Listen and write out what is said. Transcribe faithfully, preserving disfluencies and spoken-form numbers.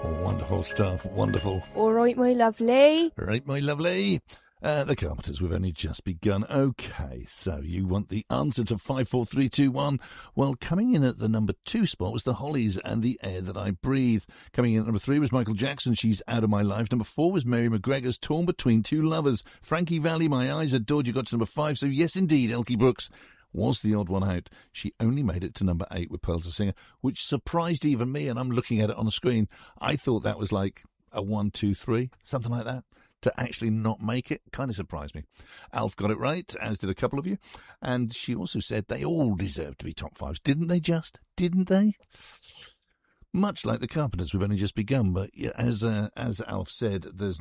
Wonderful stuff, wonderful. All right, my lovely. Right, my lovely. Uh, the Carpenters, we've only just begun. Okay, so you want the answer to five four three two one? Well, coming in at the number two spot was the Hollies and The Air That I Breathe. Coming in at number three was Michael Jackson, She's Out of My Life. Number four was Mary McGregor's Torn Between Two Lovers. Frankie Valli, My Eyes Adored You got to number five. So yes, indeed, Elkie Brooks was the odd one out. She only made it to number eight with Pearls of Singer, which surprised even me, and I'm looking at it on the screen. I thought that was like a one, two, three, something like that. To actually not make it kind of surprised me. Alf got it right, as did a couple of you. And she also said they all deserve to be top fives. Didn't they just? Didn't they? Much like the Carpenters, we've only just begun. But as uh, as Alf said, there's